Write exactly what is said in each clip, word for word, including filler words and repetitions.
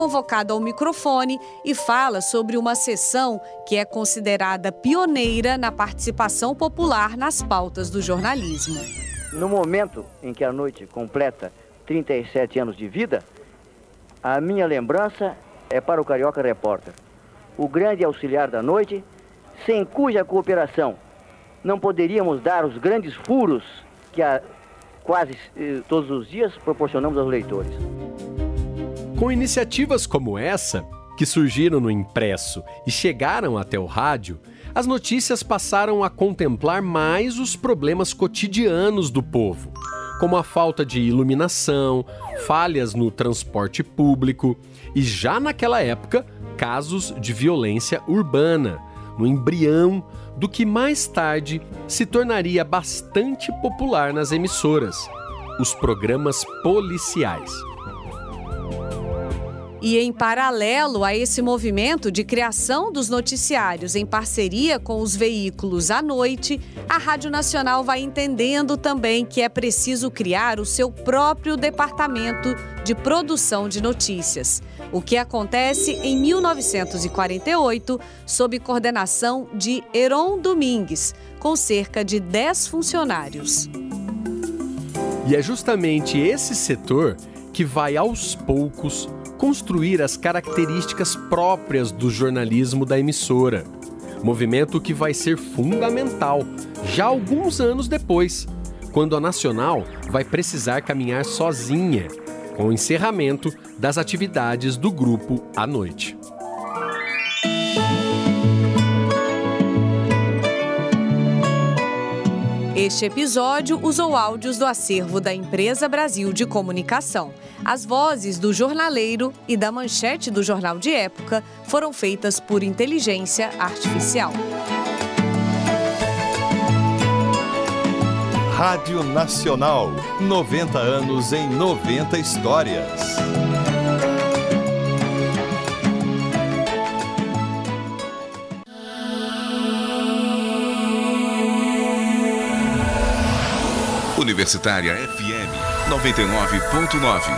convocado ao microfone e fala sobre uma sessão que é considerada pioneira na participação popular nas pautas do jornalismo. No momento em que a noite completa trinta e sete anos de vida, a minha lembrança é para o Carioca Repórter, o grande auxiliar da noite, sem cuja cooperação não poderíamos dar os grandes furos que a, quase eh, todos os dias proporcionamos aos leitores. Com iniciativas como essa, que surgiram no impresso e chegaram até o rádio, as notícias passaram a contemplar mais os problemas cotidianos do povo, como a falta de iluminação, falhas no transporte público e, já naquela época, casos de violência urbana, no embrião do que mais tarde se tornaria bastante popular nas emissoras, os programas policiais. E em paralelo a esse movimento de criação dos noticiários em parceria com os veículos à noite, a Rádio Nacional vai entendendo também que é preciso criar o seu próprio departamento de produção de notícias, o que acontece em mil novecentos e quarenta e oito, sob coordenação de Heron Domingues, com cerca de dez funcionários. E é justamente esse setor que vai, aos poucos, construir as características próprias do jornalismo da emissora. Movimento que vai ser fundamental já alguns anos depois, quando a Nacional vai precisar caminhar sozinha, com o encerramento das atividades do grupo à noite. Este episódio usou áudios do acervo da Empresa Brasil de Comunicação. As vozes do jornaleiro e da manchete do jornal de época foram feitas por inteligência artificial. Rádio Nacional, noventa anos em noventa histórias. Universitária F M noventa e nove ponto nove.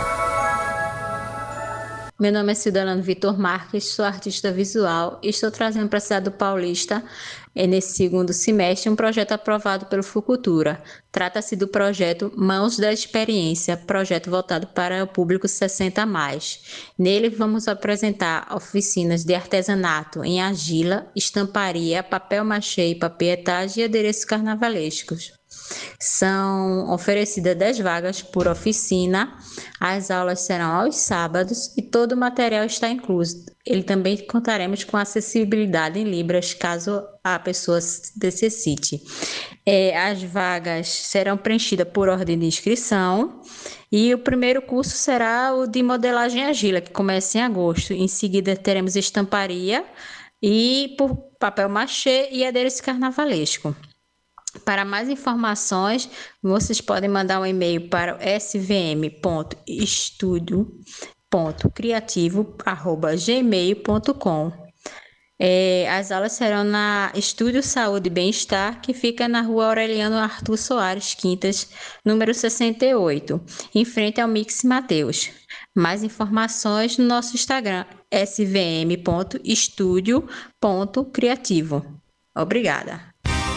Meu nome é Cidadano Vitor Marques, sou artista visual e estou trazendo para a cidade do Paulista, nesse segundo semestre, um projeto aprovado pelo Fucultura. Trata-se do projeto Mãos da Experiência, projeto voltado para o público sessenta a mais. Nele vamos apresentar oficinas de artesanato em argila, estamparia, papel machê e papietagem e adereços carnavalescos. São oferecidas dez vagas por oficina, as aulas serão aos sábados e todo o material está incluso. Ele também contaremos com acessibilidade em Libras, caso a pessoa necessite. É, as vagas serão preenchidas por ordem de inscrição e o primeiro curso será o de modelagem argila, que começa em agosto. Em seguida teremos estamparia e por papel machê e adereço carnavalesco. Para mais informações, vocês podem mandar um e-mail para s v m ponto estudio ponto criativo arroba gmail ponto com. É, as aulas serão na Estúdio Saúde e Bem-Estar, que fica na rua Aureliano Arthur Soares Quintas, número sessenta e oito, em frente ao Mix Mateus. Mais informações no nosso Instagram, s v m ponto estudio ponto criativo. Obrigada.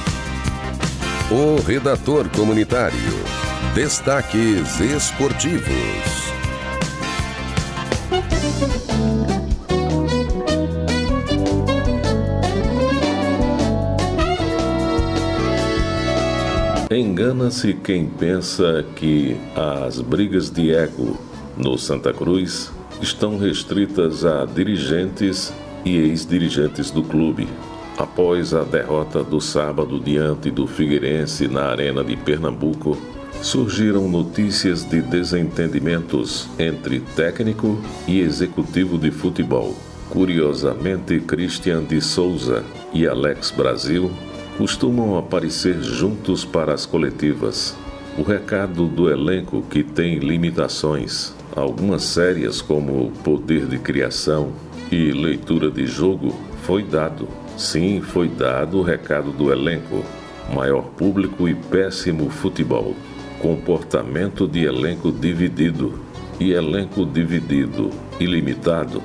O Redator Comunitário. Destaques esportivos. Engana-se quem pensa que as brigas de ego no Santa Cruz estão restritas a dirigentes e ex-dirigentes do clube. Após a derrota do sábado diante do Figueirense na Arena de Pernambuco, surgiram notícias de desentendimentos entre técnico e executivo de futebol. Curiosamente, Christian de Souza e Alex Brasil costumam aparecer juntos para as coletivas. O recado do elenco, que tem limitações, algumas sérias como poder de criação e leitura de jogo, foi dado. Sim, foi dado o recado do elenco. Maior público e péssimo futebol. Comportamento de elenco dividido. E elenco dividido, ilimitado,